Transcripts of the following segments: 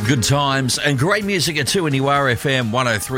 Good times and great music at 2NURFM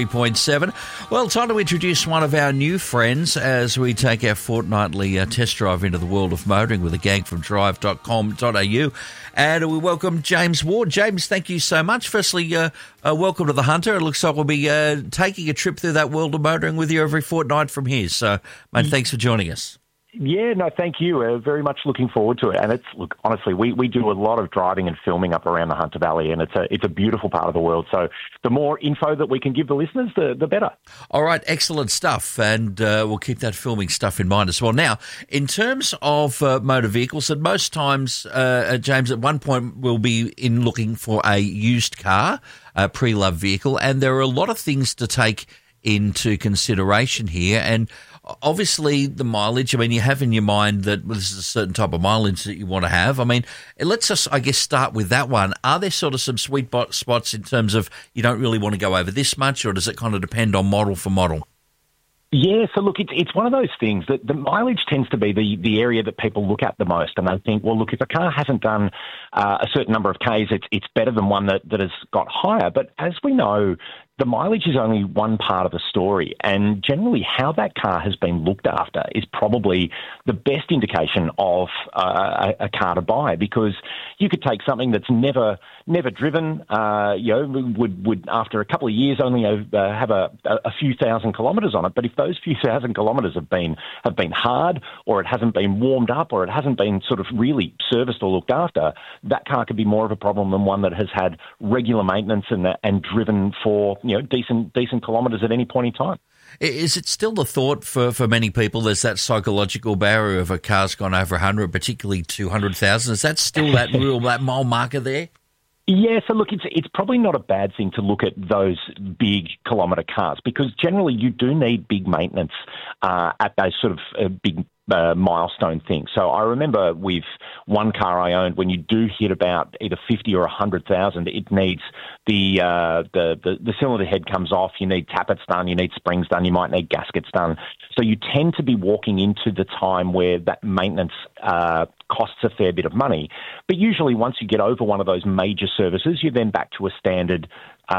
103.7. Well, time to introduce one of our new friends as we take our fortnightly test drive into the world of motoring with a gang from drive.com.au. And we welcome James Ward. James, thank you so much. Firstly, welcome to the Hunter. It looks like we'll be taking a trip through that world of motoring with you every fortnight from here. So, mate, thanks for joining us. Yeah, no, thank you. Very much looking forward to it. And honestly, we do a lot of driving and filming up around the Hunter Valley, and it's a beautiful part of the world. So the more info that we can give the listeners, the better. All right, excellent stuff. And we'll keep that filming stuff in mind as well. Now, in terms of motor vehicles, at most times, James, at one point we'll be in looking for a used car, a pre-loved vehicle, and there are a lot of things to take into consideration here. And obviously, the mileage, I mean, you have in your mind that this is a certain type of mileage that you want to have. I mean, let's just, I guess, start with that one. Are there sort of some sweet spots in terms of you don't really want to go over this much, or does it kind of depend on model for model? Yeah, so look, it's one of those things that the mileage tends to be the area that people look at the most, and they think, well, look, if a car hasn't done a certain number of Ks, it's better than one that has got higher. But as we know, the mileage is only one part of the story, and generally how that car has been looked after is probably the best indication of a car to buy, because you could take something that's never driven, would after a couple of years only have a few thousand kilometres on it. But if those few thousand kilometres have been hard, or it hasn't been warmed up, or it hasn't been sort of really serviced or looked after, that car could be more of a problem than one that has had regular maintenance and driven for decent kilometres at any point in time. Is it still the thought for many people there's that psychological barrier of a car's gone over 100, particularly 200,000? Is that still that mile marker there? Yeah, so look, it's probably not a bad thing to look at those big kilometre cars, because generally you do need big maintenance at those sort of big milestone thing. So I remember with one car I owned, when you do hit about either 50 or 100,000, it needs the cylinder head comes off, you need tappets done, you need springs done, you might need gaskets done. So you tend to be walking into the time where that maintenance costs a fair bit of money. But usually once you get over one of those major services, you're then back to a standard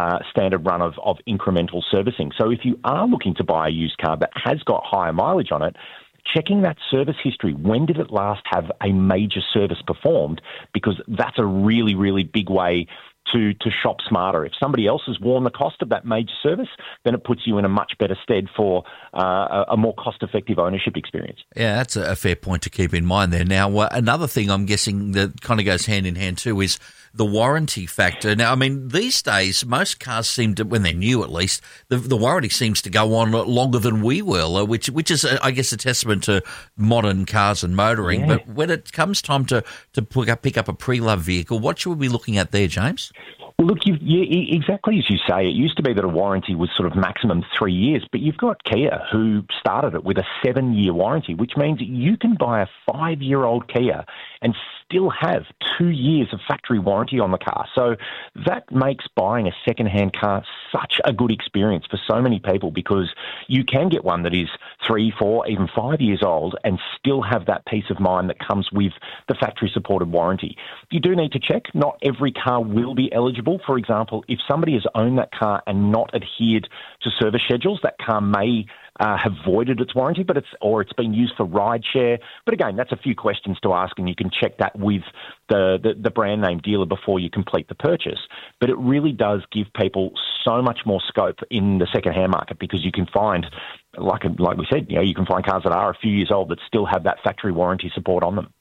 run of incremental servicing. So if you are looking to buy a used car that has got higher mileage on it, checking that service history, when did it last have a major service performed? Because that's a really, really big way to shop smarter. If somebody else has worn the cost of that major service, then it puts you in a much better stead for a more cost-effective ownership experience. Yeah, that's a fair point to keep in mind there. Now, another thing I'm guessing that kind of goes hand in hand too is the warranty factor. Now, I mean, these days, most cars seem to, when they're new at least, the warranty seems to go on longer than we will, which is, I guess, a testament to modern cars and motoring. Yeah. But when it comes time to pick up a pre-loved vehicle, what should we be looking at there, James? Well, look, exactly as you say, it used to be that a warranty was sort of maximum 3 years, but you've got Kia who started it with a 7-year warranty, which means you can buy a 5-year-old Kia and still have 2 years of factory warranty on the car. So that makes buying a second-hand car such a good experience for so many people, because you can get one that is 3, 4, even 5 years old and still have that peace of mind that comes with the factory-supported warranty. You do need to check. Not every car will be eligible. For example, if somebody has owned that car and not adhered to service schedules, that car may have voided its warranty, but it's been used for ride share. But again, that's a few questions to ask, and you can check that with the brand name dealer before you complete the purchase. But it really does give people so much more scope in the second-hand market, because you can find, like we said, you can find cars that are a few years old that still have that factory warranty support on them.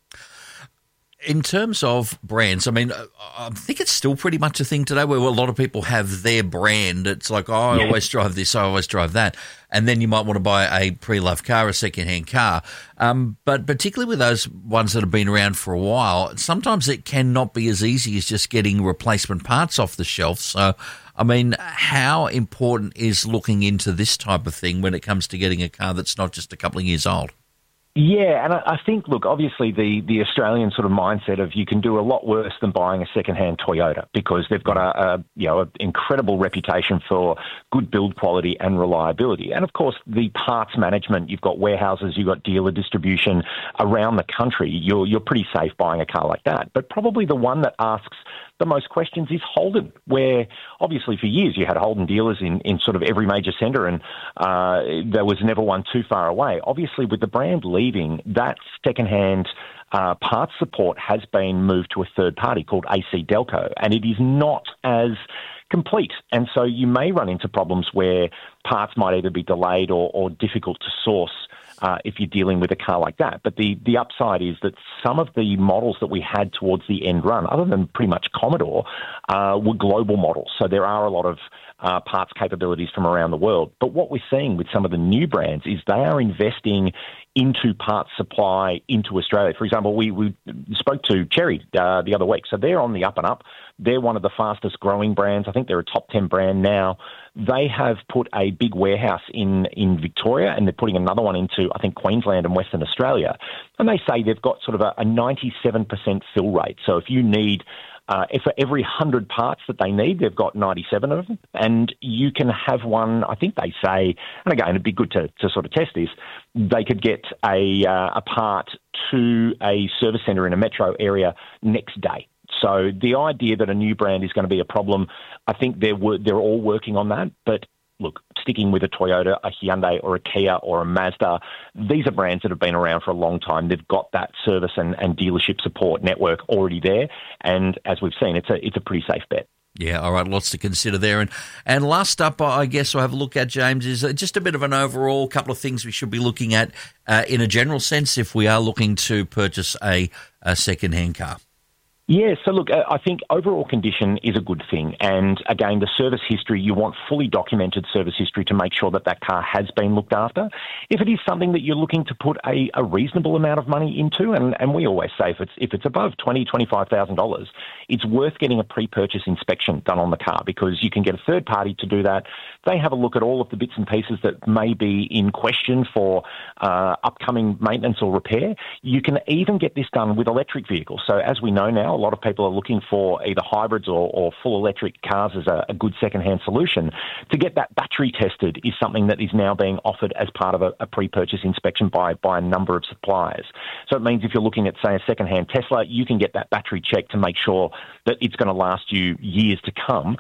In terms of brands, I mean, I think it's still pretty much a thing today where a lot of people have their brand. It's like, I always drive this, I always drive that. And then you might want to buy a pre-loved car, a second-hand car. But particularly with those ones that have been around for a while, sometimes it cannot be as easy as just getting replacement parts off the shelf. So, I mean, how important is looking into this type of thing when it comes to getting a car that's not just a couple of years old? Yeah, and I think, look, obviously the Australian sort of mindset of you can do a lot worse than buying a second-hand Toyota, because they've got an incredible reputation for good build quality and reliability. And of course, the parts management, you've got warehouses, you've got dealer distribution around the country. You're pretty safe buying a car like that. But probably the one that asks the most questions is Holden, where obviously for years you had Holden dealers in sort of every major centre, and there was never one too far away. Obviously, with the brand leaving, that second-hand parts support has been moved to a third party called AC Delco, and it is not as complete. And so you may run into problems where parts might either be delayed or difficult to source if you're dealing with a car like that. But the upside is that some of the models that we had towards the end run, other than pretty much Commodore, were global models. So there are a lot of parts capabilities from around the world. But what we're seeing with some of the new brands is they are investing into parts supply into Australia. For example, we spoke to Cherry the other week. So they're on the up and up. They're one of the fastest growing brands. I think they're a top 10 brand now. They have put a big warehouse in Victoria, and they're putting another one into, I think, Queensland and Western Australia. And they say they've got sort of a 97% fill rate. So if you need... if for every 100 parts that they need, they've got 97 of them. And you can have one, I think they say, and again, it'd be good to sort of test this, they could get a part to a service centre in a metro area next day. So the idea that a new brand is going to be a problem, I think they're all working on that. But look, sticking with a Toyota, a Hyundai or a Kia or a Mazda, these are brands that have been around for a long time. They've got that service and dealership support network already there. And as we've seen, it's a pretty safe bet. Yeah, all right, lots to consider there. And last up, I guess I'll have a look at, James, is just a bit of an overall couple of things we should be looking at in a general sense if we are looking to purchase a second-hand car. Yeah, so look, I think overall condition is a good thing. And again, the service history, you want fully documented service history to make sure that that car has been looked after. If it is something that you're looking to put a reasonable amount of money into, and we always say if it's above $25,000, it's worth getting a pre-purchase inspection done on the car, because you can get a third party to do that. They have a look at all of the bits and pieces that may be in question for upcoming maintenance or repair. You can even get this done with electric vehicles. So as we know now, a lot of people are looking for either hybrids or full electric cars as a good second-hand solution. To get that battery tested is something that is now being offered as part of a pre-purchase inspection by a number of suppliers. So it means if you're looking at, say, a second-hand Tesla, you can get that battery checked to make sure that it's going to last you years to come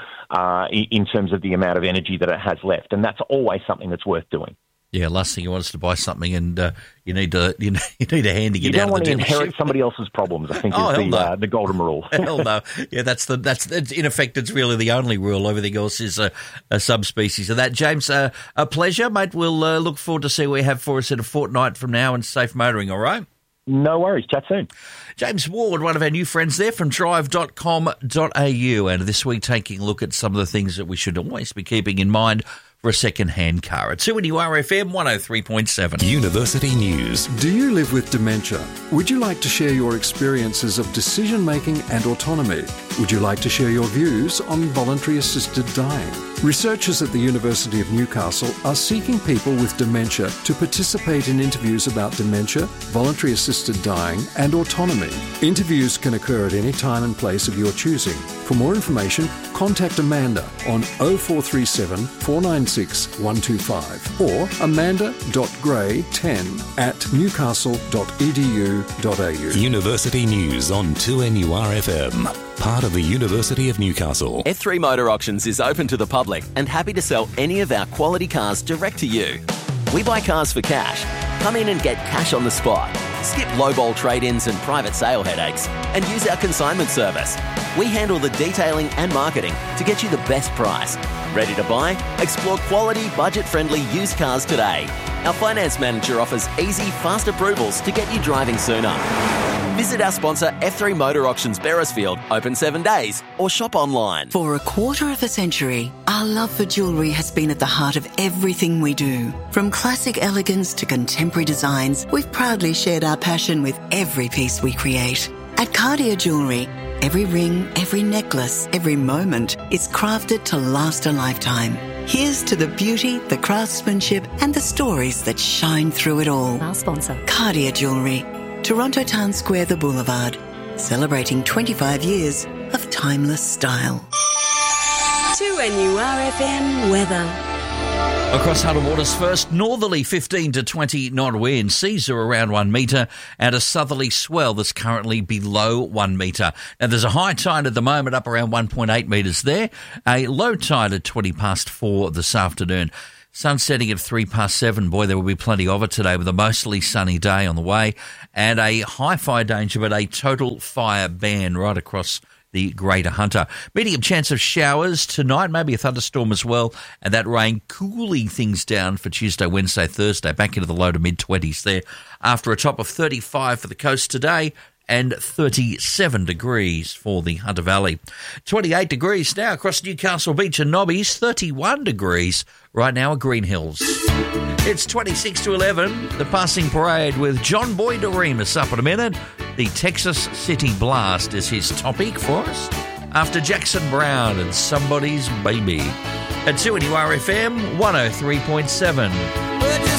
in terms of the amount of energy that it has left. And that's always something that's worth doing. Yeah, last thing you want is to buy something and you need a hand to get out of the dealership. You don't want to inherit somebody else's problems, I think, is the golden rule. Hell no. Yeah, that's in effect, it's really the only rule. Everything else is a subspecies of that. James, a pleasure, mate. We'll look forward to see what you have for us in a fortnight from now, and safe motoring, all right? No worries. Chat soon. James Ward, one of our new friends there from drive.com.au, and this week taking a look at some of the things that we should always be keeping in mind for a second-hand car. At 2NURFM 103.7. University News. Do you live with dementia? Would you like to share your experiences of decision-making and autonomy? Would you like to share your views on voluntary assisted dying? Researchers at the University of Newcastle are seeking people with dementia to participate in interviews about dementia, voluntary assisted dying and autonomy. Interviews can occur at any time and place of your choosing. For more information, contact Amanda on 0437 496 125 or amanda.gray10@newcastle.edu.au. University News on 2NURFM. Part of the University of Newcastle. F3 Motor Auctions is open to the public and happy to sell any of our quality cars direct to you. We buy cars for cash. Come in and get cash on the spot. Skip lowball trade-ins and private sale headaches and use our consignment service. We handle the detailing and marketing to get you the best price. Ready to buy? Explore quality, budget-friendly used cars today. Our finance manager offers easy, fast approvals to get you driving sooner. Visit our sponsor F3 Motor Auctions Beresfield, open 7 days, or shop online. For a quarter of a century, our love for jewellery has been at the heart of everything we do. From classic elegance to contemporary designs, we've proudly shared our passion with every piece we create. At Cartier Jewellery, every ring, every necklace, every moment is crafted to last a lifetime. Here's to the beauty, the craftsmanship, and the stories that shine through it all. Our sponsor. Cartier Jewellery, Toronto Town Square, the Boulevard, celebrating 25 years of timeless style. 2NURFM weather. Across Hunter Waters first, northerly 15 to 20 knot wind, seas are around 1 metre, and a southerly swell that's currently below 1 metre. Now there's a high tide at the moment up around 1.8 metres there, a low tide at 20 past 4 this afternoon. Sun setting at 3 past 7. Boy, there will be plenty of it today with a mostly sunny day on the way, and a high fire danger but a total fire ban right across the Greater Hunter. Medium chance of showers tonight, maybe a thunderstorm as well, and that rain cooling things down for Tuesday, Wednesday, Thursday, back into the low to mid-20s there, after a top of 35 for the coast today and 37 degrees for the Hunter Valley. 28 degrees now across Newcastle Beach and Nobbies, 31 degrees right now at Green Hills. It's 26 to 11, the passing parade with John Boy Doremus up in a minute. The Texas City Blast is his topic for us after Jackson Brown and Somebody's Baby. At 2NURFM 103.7.